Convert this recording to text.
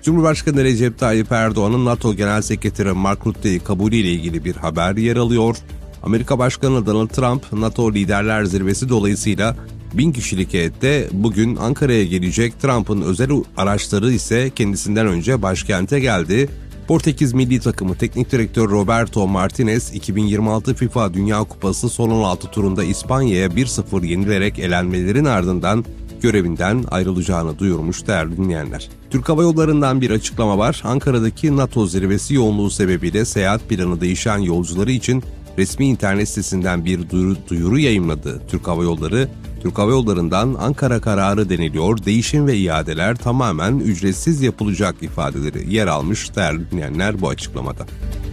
Cumhurbaşkanı Recep Tayyip Erdoğan'ın NATO Genel Sekreteri Mark Rutte'yi kabulüyle ilgili bir haber yer alıyor. Amerika Başkanı Donald Trump, NATO Liderler Zirvesi dolayısıyla 1000 kişilik heyette bugün Ankara'ya gelecek. Trump'ın özel araçları ise kendisinden önce başkente geldi. Portekiz milli takımı teknik direktör Roberto Martinez, 2026 FIFA Dünya Kupası son 16 turunda İspanya'ya 1-0 yenilerek elenmelerin ardından görevinden ayrılacağını duyurmuş değerli dinleyenler. Türk Hava Yolları'ndan bir açıklama var. Ankara'daki NATO zirvesi yoğunluğu sebebiyle seyahat planı değişen yolcuları için resmi internet sitesinden bir duyuru yayımladı. Türk Hava Yolları'ndan Ankara kararı deniliyor, değişim ve iadeler tamamen ücretsiz yapılacak ifadeleri yer almış değerli dinleyenler bu açıklamada.